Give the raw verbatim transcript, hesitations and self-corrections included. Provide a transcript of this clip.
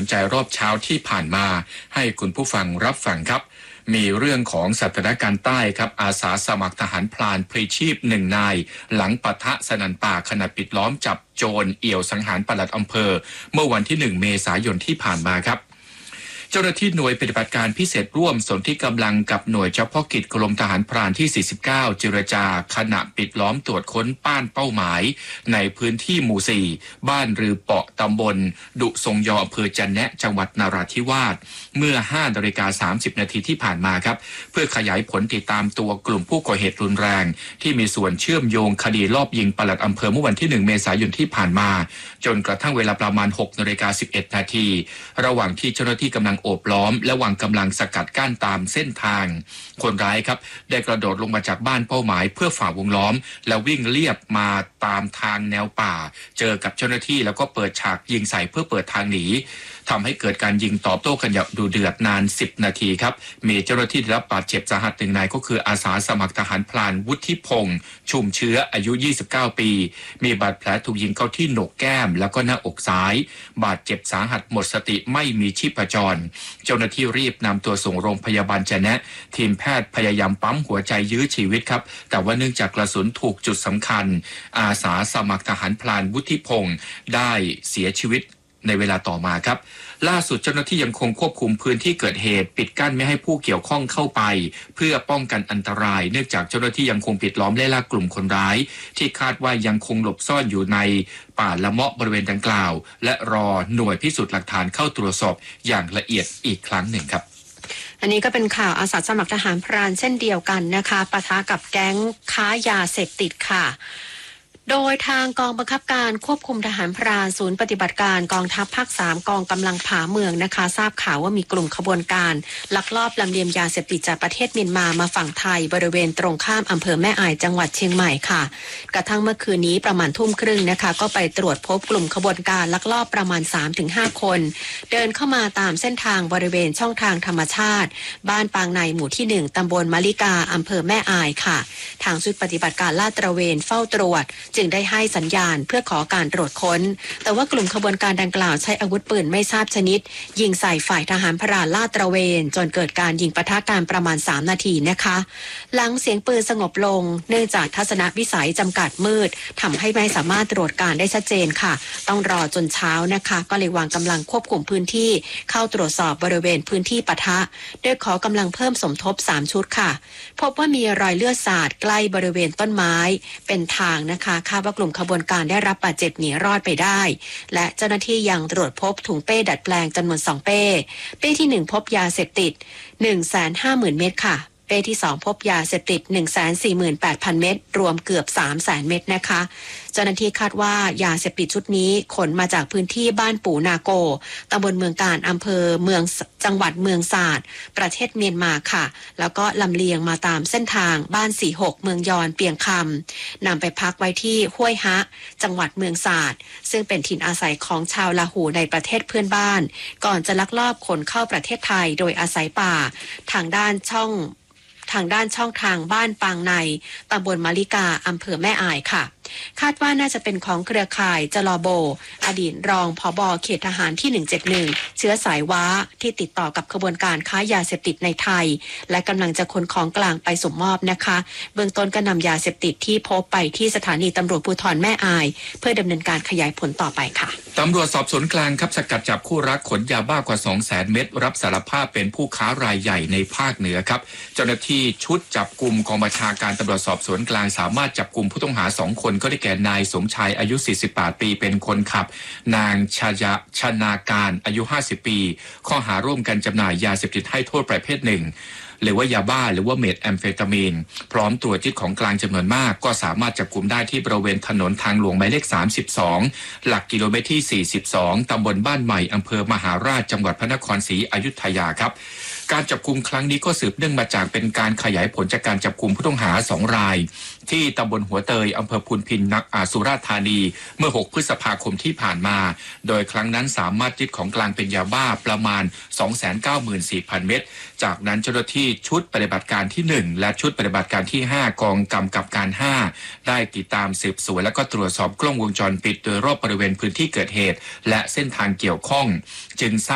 ใจรอบเช้าที่ผ่านมาให้คุณผู้ฟังรับฟังครับมีเรื่องของสถานการณ์ใต้ครับอาสาสมัครทหารพรานพลีชีพหนึ่งนายหลังปะทะสนั่นป่าขณะปิดล้อมจับโจรเอี่ยวสังหารปลัดอำเภอเมื่อวันที่หนึ่งเมษายนที่ผ่านมาครับเจ้าหน้าที่หน่วยปฏิบัติการพิเศษร่วมสนธิกำลังกับหน่วยเฉพาะกิจกรมทหารพรานที่สี่สิบเก้าเจรจาขณะปิดล้อมตรวจค้นป้านเป้าหมายในพื้นที่หมู่สี่บ้านรือเปาะตำบลดุทรงยออำเภอจันแนะจังหวัดนราธิวาสเมื่อห้านาฬิกาสามสิบนาทีที่ผ่านมาครับเพื่อขยายผลติดตามตัวกลุ่มผู้ก่อเหตุรุนแรงที่มีส่วนเชื่อมโยงคดีลอบยิงปลัดอำเภอเมื่อวันที่หนึ่งเมษายนที่ผ่านมาจนกระทั่งเวลาประมาณหกนาฬิกาสิบเอ็ดนาทีระหว่างที่เจ้าหน้าที่กำลังโอบล้อมและวางกำลังสกัดกั้นตามเส้นทางคนร้ายครับได้กระโดดลงมาจากบ้านเป้าหมายเพื่อฝ่าวงล้อมแล้ววิ่งเลียบมาตามทางแนวป่าเจอกับเจ้าหน้าที่แล้วก็เปิดฉากยิงใส่เพื่อเปิดทางหนีทำให้เกิดการยิงตอบโต้กันอย่างดุเดือดนานสิบนาทีครับมีเจ้าหน้าที่ได้รับบาดเจ็บสาหัสหนึ่งนายก็คืออาสาสมัครทหารพลานวุฒิพงษ์ชุ่มเชื้ออายุยี่สิบเก้าปีมีบาดแผลถูกยิงเข้าที่โหนกแก้มแล้วก็หน้าอกซ้ายบาดเจ็บสาหัสหมดสติไม่มีชีพจรเจ้าหน้าที่รีบนำตัวส่งโรงพยาบาลจะแนะทีมแพทย์พยายามปั๊มหัวใจยื้อชีวิตครับแต่ว่าเนื่องจากกระสุนถูกจุดสำคัญอาสาสมัครทหารพลานวุฒิพงษ์ได้เสียชีวิตในเวลาต่อมาครับล่าสุดเจ้าหน้าที่ยังคงควบคุมพื้นที่เกิดเหตุปิดกั้นไม่ให้ผู้เกี่ยวข้องเข้าไปเพื่อป้องกันอันตรายเนื่องจากเจ้าหน้าที่ยังคงปิดล้อมไล่ล่ากลุ่มคนร้ายที่คาดว่ายังคงหลบซ่อนอยู่ในป่าละเมาะบริเวณดังกล่าวและรอหน่วยพิสูจน์หลักฐานเข้าตรวจสอบอย่างละเอียดอีกครั้งหนึ่งครับอันนี้ก็เป็นข่าวอาสาสมัครทหารพรานเช่นเดียวกันนะคะปะทะกับแก๊งค้ายาเสพติดค่ะโดยทางกองบังคับการควบคุมทหารพรานศูนย์ปฏิบัติการกองทัพภาคสามกองกำลังผาเมืองนะคะทราบข่าวว่ามีกลุ่มขบวนการลักลอบลำเลียงยาเสพติดจากประเทศเมียนมามาฝั่งไทยบริเวณตรงข้ามอำเภอแม่อายจังหวัดเชียงใหม่ค่ะกระทั่งเมื่อคืนนี้ประมาณทุ่มครึ่งนะคะก็ไปตรวจพบกลุ่มขบวนการลักลอบประมาณ สามถึงห้า คนเดินเข้ามาตามเส้นทางบริเวณช่องทางธรรมชาติบ้านปางในหมู่ที่หนึ่งตำบลมะลิกาอำเภอแม่อายค่ะทางชุดปฏิบัติการลาดตระเวนเฝ้าตรวจจึงได้ให้สัญญาเพื่อขอการตรวจค้นแต่ว่ากลุ่มขบวนการดังกล่าวใช้อาวุธปืนไม่ทราบชนิดยิงใส่ฝ่ายทหารพรานลาดตระเวนจนเกิดการยิงปะทะกันประมาณสามนาทีนะคะหลังเสียงปืนสงบลงเนื่องจากทัศนวิสัยจำกัดมืดทำให้ไม่สามารถตรวจการได้ชัดเจนค่ะต้องรอจนเช้านะคะก็เลยวางกำลังควบคุมพื้นที่เข้าตรวจสอบบริเวณพื้นที่ปะทะโดยขอกำลังเพิ่มสมทบสามชุดค่ะพบว่ามีรอยเลือดสาดใกล้บริเวณต้นไม้เป็นทางนะคะคาดว่ากลุ่มขบวนการได้รับบาดเจ็บหนีรอดไปได้และเจ้าหน้าที่ยังตรวจพบถุงเป้ดัดแปลงจำนวนสองเป้เป้ที่หนึ่งพบยาเสพติด หนึ่งแสนห้าหมื่น เม็ดค่ะเป้ที่สองพบยาเสพติด หนึ่งแสนสี่หมื่นแปดพัน เม็ดรวมเกือบ สามแสน เม็ดนะคะเจ้าหน้าที่คาดว่ายาเสพติดชุดนี้ขนมาจากพื้นที่บ้านปู่นาโกตำบลเมืองการอำเภอเมืองจังหวัดเมืองศาสตร์ประเทศเมียนมาค่ะแล้วก็ลำเลียงมาตามเส้นทางบ้านสี่หกเมืองยอนเปียงคำนำไปพักไว้ที่ห้วยฮะจังหวัดเมืองศาสตร์ซึ่งเป็นถิ่นอาศัยของชาวลาหูในประเทศเพื่อนบ้านก่อนจะลักลอบขนเข้าประเทศไทยโดยอาศัยป่าทางด้านช่องทางด้านช่องทางบ้านปางในตำบลมะลิกาอำเภอแม่อายค่ะคาดว่าน่าจะเป็นของเครือข่ายจลอโบอดีตรองผบ.เขตทหารที่หนึ่งเจ็ดหนึ่งเชื้อสายว้าที่ติดต่อกับขบวนการค้ายาเสพติดในไทยและกำลังจะขนของกลางไปส่งมอบนะคะเบื้องต้นก็นำยาเสพติดที่พบไปที่สถานีตำรวจภูธรแม่อายเพื่อดำเนินการขยายผลต่อไปค่ะตำรวจสอบสวนกลางครับสกัดจับคู่รักขนยาบ้ากว่า สองแสน เม็ดรับสารภาพเป็นผู้ค้ารายใหญ่ในภาคเหนือครับเจ้าหน้าที่ชุดจับกุมกองบัญชาการตำรวจสอบสวนกลางสามารถจับกุมผู้ต้องหาสองคนก็ได้แก่นายสมชายอายุสี่สิบแปดปีเป็นคนขับนางชายะชนาการอายุห้าสิบปีข้อหาร่วมกันจำหน่ายยาเสพติดให้โทษประเภทหนึ่งหรือว่ายาบ้าหรือว่าเมทแอมเฟตามีนพร้อมตรวจยึดของกลางจำนวนมากก็สามารถจับกุมได้ที่บริเวณถนนทางหลวงหมายเลขสามสิบสองหลักกิโลเมตรที่สี่สิบสองตำบลบ้านใหม่อำเภอมหาราชจังหวัดพระนครศรีอยุธยาครับการจับกุมครั้งนี้ก็สืบเนื่องมาจากเป็นการขยายผลจากการจับกุมผู้ต้องหาสองรายที่ตำบลหัวเตยอำเภอพูนพินนักอาสุราษฎร์ธานีเมื่อหกพฤษภาคมที่ผ่านมาโดยครั้งนั้นสามารถยึดของกลางเป็นยาบ้าประมาณ สองแสนเก้าหมื่นสี่พัน เม็ดจากนั้นเจ้าหน้าที่ชุดปฏิบัติการที่หนึ่งและชุดปฏิบัติการที่ห้ากองกำกับการห้าได้ติดตามสืบสวนและก็ตรวจสอบกล้องวงจรปิดโดยรอบบริเวณพื้นที่เกิดเหตุและเส้นทางเกี่ยวข้องจึง